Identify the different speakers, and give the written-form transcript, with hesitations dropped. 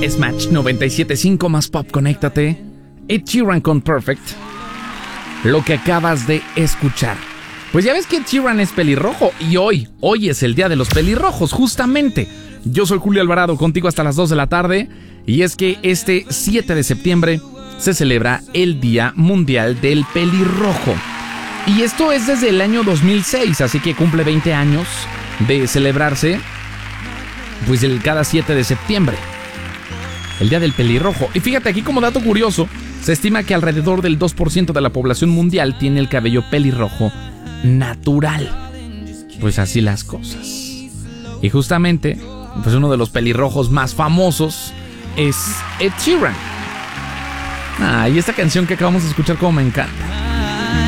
Speaker 1: Smash 97.5 más pop, conéctate. Ed Sheeran con Perfect. Lo que acabas de escuchar. Pues ya ves que Ed Sheeran es pelirrojo y hoy es el día de los pelirrojos, justamente. Yo soy Julio Alvarado, contigo hasta las 2 de la tarde. Y es que este 7 de septiembre se celebra el Día Mundial del Pelirrojo. Y esto es desde el año 2006, así que cumple 20 años de celebrarse, pues cada 7 de septiembre. El Día del Pelirrojo. Y fíjate, aquí como dato curioso, se estima que alrededor del 2% de la población mundial tiene el cabello pelirrojo natural. Pues así las cosas. Y justamente, pues uno de los pelirrojos más famosos es Ed Sheeran. Y esta canción que acabamos de escuchar como me encanta.